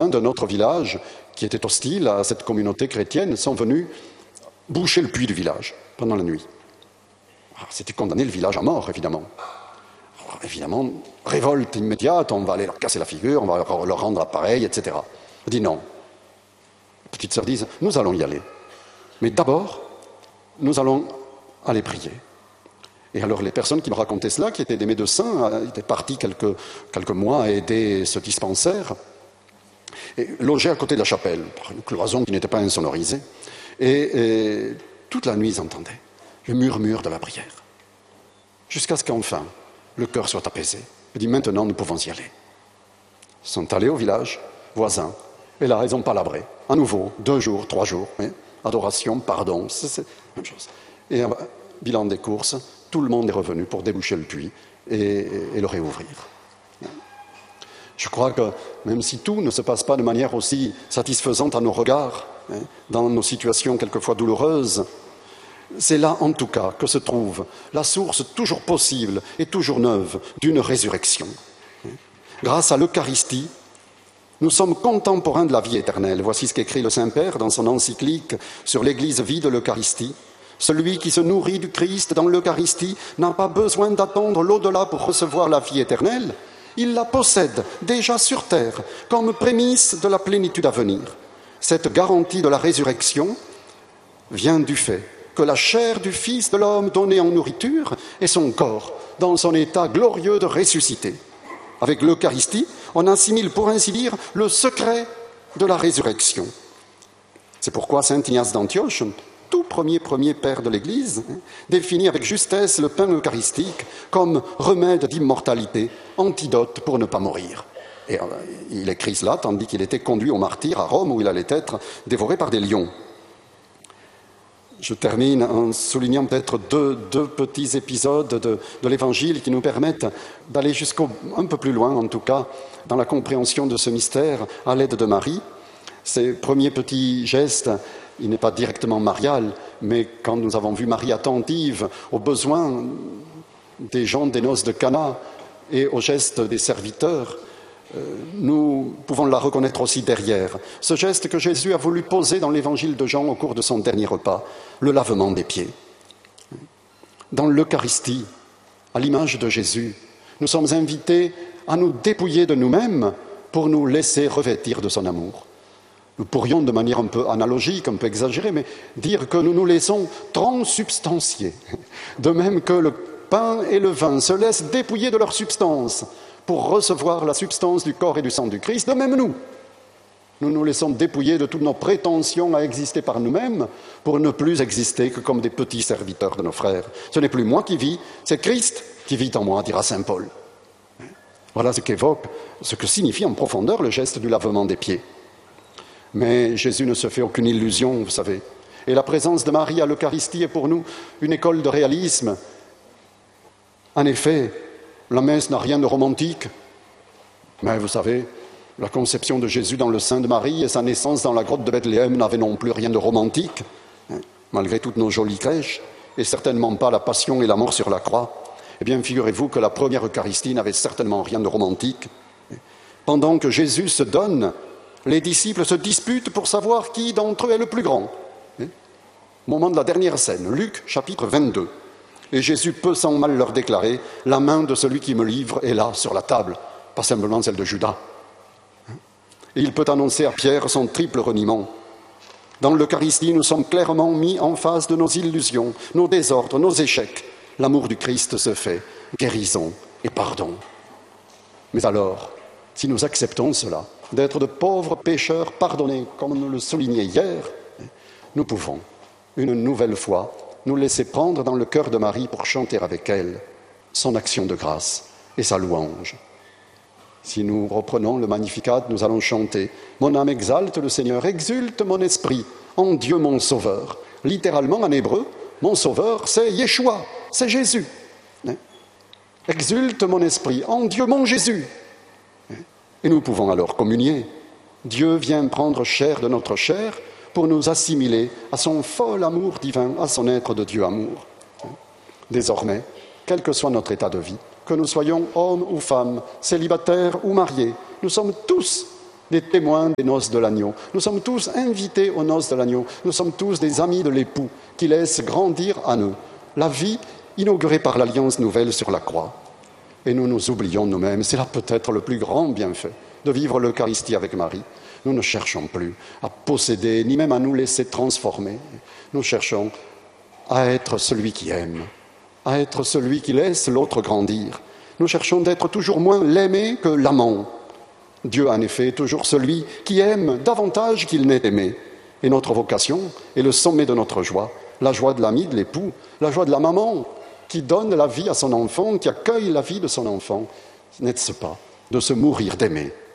voisins de notre village, qui étaient hostiles à cette communauté chrétienne, sont venus boucher le puits du village pendant la nuit. C'était condamner le village à mort, évidemment. Alors, évidemment, révolte immédiate, on va aller leur casser la figure, on va leur rendre appareil, etc. On dit non. Les petites sœurs disent, nous allons y aller. Mais d'abord, nous allons aller prier. Et alors les personnes qui me racontaient cela, qui étaient des médecins, étaient partis quelques mois à aider ce dispensaire, et logés à côté de la chapelle, par une cloison qui n'était pas insonorisée. Et toute la nuit, ils entendaient le murmure de la prière. Jusqu'à ce qu'enfin, le cœur soit apaisé. Il dit, maintenant, nous pouvons y aller. Ils sont allés au village voisin, et là, ils n'ont pas labré. À nouveau, 2 jours, 3 jours. Hein, adoration, pardon, c'est la même chose. Et bilan des courses, tout le monde est revenu pour déboucher le puits et le réouvrir. Je crois que même si tout ne se passe pas de manière aussi satisfaisante à nos regards, hein, dans nos situations quelquefois douloureuses, c'est là en tout cas que se trouve la source toujours possible et toujours neuve d'une résurrection. Grâce à l'Eucharistie, nous sommes contemporains de la vie éternelle. Voici ce qu'écrit le Saint-Père dans son encyclique sur l'Église vie de l'Eucharistie. Celui qui se nourrit du Christ dans l'Eucharistie n'a pas besoin d'attendre l'au-delà pour recevoir la vie éternelle. Il la possède déjà sur terre comme prémisse de la plénitude à venir. Cette garantie de la résurrection vient du fait que la chair du Fils de l'homme donnée en nourriture est son corps dans son état glorieux de ressuscité. Avec l'Eucharistie, on assimile pour ainsi dire le secret de la résurrection. C'est pourquoi saint Ignace d'Antioche, tout premier père de l'Église, définit avec justesse le pain eucharistique comme remède d'immortalité, antidote pour ne pas mourir. Et il écrit cela tandis qu'il était conduit au martyre à Rome où il allait être dévoré par des lions. Je termine en soulignant peut-être deux petits épisodes de l'Évangile qui nous permettent d'aller un peu plus loin, en tout cas, dans la compréhension de ce mystère à l'aide de Marie. Ces premiers petits gestes, il n'est pas directement marial, mais quand nous avons vu Marie attentive aux besoins des gens des noces de Cana et aux gestes des serviteurs, nous pouvons la reconnaître aussi derrière. Ce geste que Jésus a voulu poser dans l'évangile de Jean au cours de son dernier repas, le lavement des pieds. Dans l'Eucharistie, à l'image de Jésus, nous sommes invités à nous dépouiller de nous-mêmes pour nous laisser revêtir de son amour. Nous pourrions, de manière un peu analogique, un peu exagérée, mais dire que nous nous laissons transubstancier. De même que le pain et le vin se laissent dépouiller de leur substance pour recevoir la substance du corps et du sang du Christ, de même nous nous laissons dépouiller de toutes nos prétentions à exister par nous-mêmes pour ne plus exister que comme des petits serviteurs de nos frères. Ce n'est plus moi qui vis, c'est Christ qui vit en moi, dira saint Paul. Voilà ce que signifie en profondeur le geste du lavement des pieds. Mais Jésus ne se fait aucune illusion, vous savez. Et la présence de Marie à l'Eucharistie est pour nous une école de réalisme. En effet, la messe n'a rien de romantique, mais vous savez, la conception de Jésus dans le sein de Marie et sa naissance dans la grotte de Bethléem n'avaient non plus rien de romantique, malgré toutes nos jolies crèches, et certainement pas la passion et la mort sur la croix. Eh bien, figurez-vous que la première Eucharistie n'avait certainement rien de romantique. Pendant que Jésus se donne, les disciples se disputent pour savoir qui d'entre eux est le plus grand. Moment de la dernière scène, Luc, chapitre 22. Et Jésus peut sans mal leur déclarer « La main de celui qui me livre est là, sur la table, pas simplement celle de Judas. » Et il peut annoncer à Pierre son triple reniement. Dans l'Eucharistie, nous sommes clairement mis en face de nos illusions, nos désordres, nos échecs. L'amour du Christ se fait guérison et pardon. Mais alors, si nous acceptons cela, d'être de pauvres pécheurs pardonnés, comme on le soulignait hier, nous pouvons, une nouvelle fois, nous laisser prendre dans le cœur de Marie pour chanter avec elle son action de grâce et sa louange. Si nous reprenons le Magnificat, nous allons chanter « Mon âme exalte le Seigneur, exulte mon esprit en Dieu mon Sauveur ». Littéralement, en hébreu, mon Sauveur, c'est Yeshua, c'est Jésus. Exulte mon esprit en Dieu mon Jésus. Et nous pouvons alors communier. Dieu vient prendre chair de notre chair pour nous assimiler à son fol amour divin, à son être de Dieu amour. Désormais, quel que soit notre état de vie, que nous soyons hommes ou femmes, célibataires ou mariés, nous sommes tous des témoins des noces de l'agneau. Nous sommes tous invités aux noces de l'agneau. Nous sommes tous des amis de l'époux qui laissent grandir en eux la vie inaugurée par l'Alliance nouvelle sur la croix. Et nous nous oublions nous-mêmes. C'est là peut-être le plus grand bienfait de vivre l'Eucharistie avec Marie. Nous ne cherchons plus à posséder, ni même à nous laisser transformer. Nous cherchons à être celui qui aime, à être celui qui laisse l'autre grandir. Nous cherchons d'être toujours moins l'aimé que l'amant. Dieu, en effet, est toujours celui qui aime davantage qu'il n'est aimé. Et notre vocation est le sommet de notre joie, la joie de l'ami, de l'époux, la joie de la maman qui donne la vie à son enfant, qui accueille la vie de son enfant. N'est-ce pas de se mourir d'aimer?